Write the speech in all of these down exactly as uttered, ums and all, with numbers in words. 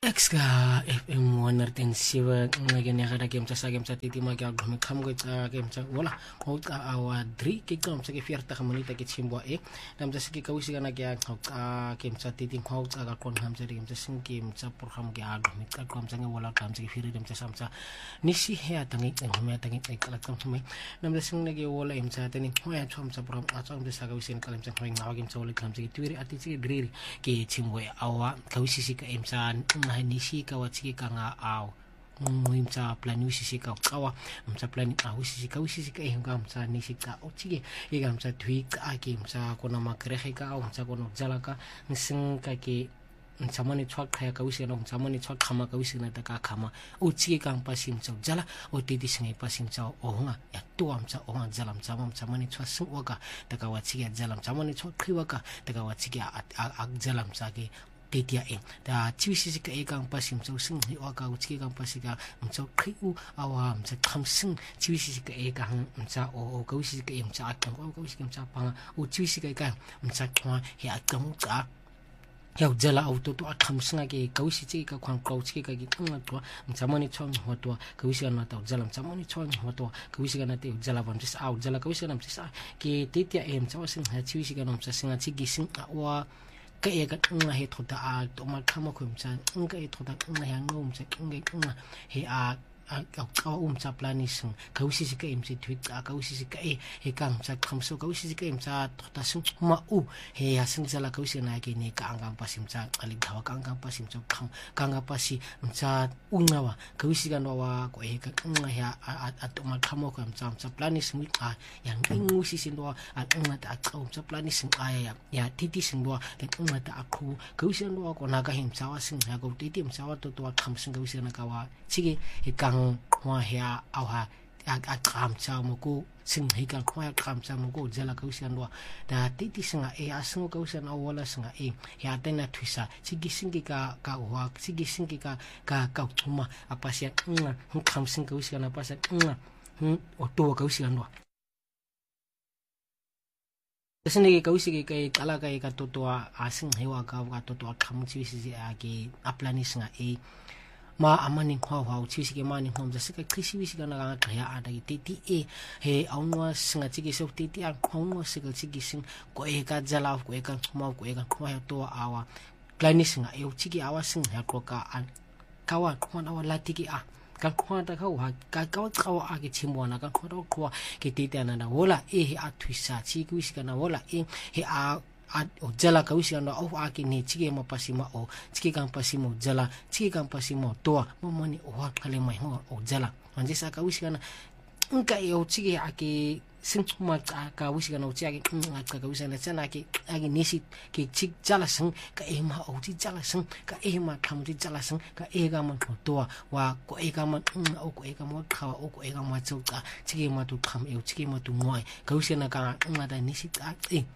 Exka F M one hundred seven ngakeng ya gada ke mtsa sa ke mtsa titima ke a gome khamgo tsa ke mtsa wala go ka awa three ke ka mtsa ke fierta ga monita ke tshimbo e na mtsa se ke ka usi kana ke a ka ke mtsa titim go tsa ka kon hamtsa ke mtsa sing ke mtsa program ke a gome ka ka mtsa ke wala ka mtsa ke firi mtsa samtsa ni si he atangi ke ngome atangi ke kala ka mtsa na mtsa sing ne ke wala mtsa tani ho ya tshwa mtsa program a tsa mtsa sa ka usi ka mtsa go ngawa ke mtsa wala ka mtsa ke twiri ati tsi driri ke tshimbo e awa ka usi se ka mtsa na ni si ka watsi ka nga aw mtsa plan usi ka kawa mtsa plan a usi ka usi ka enga mtsa ni sika o tsige e ga mtsa twi ka ke mtsa kona makrege ka o mtsa kona jala ka nsing ka ke mtsa mane tswa khaya ka usi na mtsa mane tswa khama ka usi na ta ka khama o tsige ka mpasi mtsa jala o tedi singe pasi mtsa o nga ya to mtsa o nga jala mtsa mtsa mane tswa singwa ka ta ka watsi ya jala mtsa mane tswa khiwa ka ta ka watsi ya a jala mtsa ke tetia e da chiwisi ka e kang pasi mtso sing hi wa ka utsi kang pasi ka mtso khiu awa mtso khamsing chiwisi ka e kang mtsa o ka usi ka e mtsa ka ka usi ka mtsa pa o chiwisi ka ka mtsa kwa hi a kang tsa ya jala auto to khamsing ke ka usi tsi ka kwang ka utsi ka ki tanga to mtsa mani chong ho to ka usi na ta jala mtsa mani chong ho to ka usi na te jala bam tsa au jala ka usi na mtsa ke tetia e mtsa sing ha chiwisi ka no mtsa singa tsi gising wa ka e ka nga he thota a to ma khama ko mtsa nga e thota nga ya ngo mtsa nga nga he a ka ka umtsa planising ka usi ka mtsa tweet ka usi ka e he ka mtsa khamso ka usi ka mtsa thota sing ma u he ya sing jala ka usi na ke ne ka anga pasim mtsa ali dhawa ka anga pasim mtsa kham ka anga pasi mtsa ungawa ka usi ka no wa ko e ka nga ya a to ma khama ko mtsa mtsa planising a ya ngu usi sin do a nga ta ka mtsa planising a ya ya titi sin do ka nga ta akhu ka usi no ko na ka him mtsa wa sing ya ko titi mtsa wa to to kham sing ka usi na ka wa chige he ka wa hea au ha a kam cha mo ko sing hi ka kwa kam cha mo ko jala ka usian wa da titi singa e asingo ka usian awala singa e ya tena twisa sigi singi ka ka wa sigi singi ka ka ka tuma apasia nga kam sing ka usian apasia nga o to ka usian wa sene ka usi ke kala ka ka to to asing hewa ka ka to to kam chi si a ke aplani singa e ma amani kwa wa utsi ke mani hom za sika krisi wisi kana ga kaya ada titi e he aunwa singa tiki so titi a aunwa sika tiki sing ko e ka jala ko e ka ma ko e ka kwa ya to awa plani singa e utsi awa sing ya ko ka an kawa kwa na wala tiki a ka kwa ta ka wa ka ka ka a ke chimwana ka kwa ko ke titi ana na wala e he atwisa tiki wisi kana wala e he a a o jala ka usi ana o a ke ne chike ma pasima o chike kan pasimo jala chike kan pasimo toa mo mani o ha kale mai ho o jala anje sa ka usi kana nka e o chike a ke singma ka usi kana o chike nga ka usi ana chana ke a ke nisi ke chik jala sing ka e ma o chi jala sing ka e ma tham chi jala sing ka e ga ma toa wa ko e ga ma o ko e ga ma kha o ko e ga ma chuka chike ma tu kham e o chike ma tu ngoi ka usi ana ka nga da nisi ka e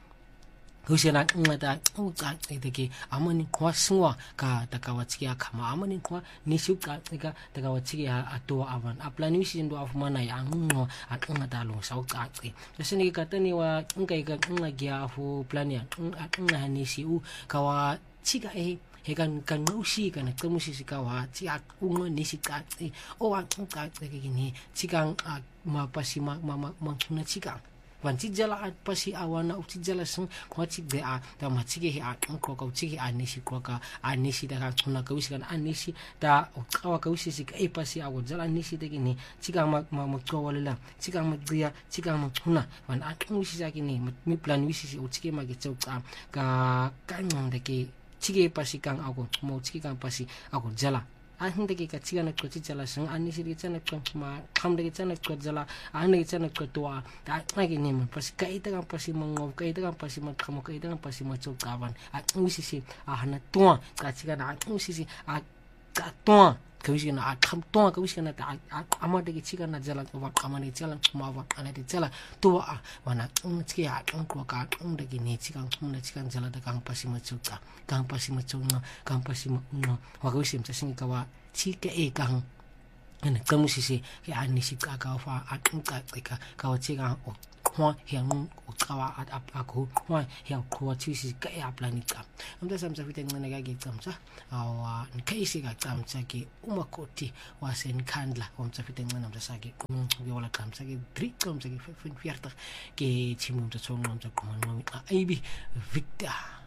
Husena ngata uka iteke amani kwa singwa ka takawatiki akama amani kwa nishuka tika takawatiki ato avan aplani wisi ndo afumana ya ngo ngata lo sauka ati sene katani wa ngai ka ngagia fu plani ya nga nisi u kawa chika e hekan kan usi kan kemusi sikawa chi akuma nisi ka o wa ka ke ni chika ma pasima mama manguna chika wanti jala at pasi awana uti jala sing kwati be a ta machige hi a ko ko chigi anisi ko ka anisi da ka tuna ka wisi kan anisi da kawa ka wisi sik e pasi awo jala anisi de ni chiga ma ma ko wala chiga ma dia chiga ma tuna wan a wisi saki ni mi plan wisi si uchige ma ke chau ka ka kan de ke chige pasi kan ago mo chigi kan pasi ago jala ahinde ke kachiga na kochi jala sang anisi de chana ko ma kham de chana ko jala ahne chana ko to a ta ke ni ma pas kai ta kan pasi mango kai ta kan pasi ma kham kai ta kan pasi ma chok kawan a usi si ahna to kachiga na usi si a ka to ka usi na a kham to ka usi na ta ama de chiga na jala ko wa kama ni jala ma wa ana de jala to a wana unchi a ko ka unde ke ni chiga na chiga jala da kan pasi ma chok ka pasi ma chok na kan pasi ma no wa ka usi msa singa wa chike e kang ana kamusi se ya anisi ka ka fa a ka ka ka wa chiga o kwa hiang uqawa akho kwa hiang qwa tshisi ka ya plani qa amda samsa fite ncane ka ke camsa awa nkayisi ka camsa ke umakoti wasenkhandla umtsa fite ncane amsa sake ke wala camsa ke three camsa ke forty ke thimu umtsa tsonga umtsa qoma nqomi aibi Victor